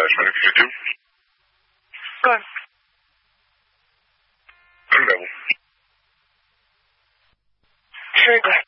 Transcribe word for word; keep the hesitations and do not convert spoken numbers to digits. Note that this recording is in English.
attachment if you do. Good. Level. Very good.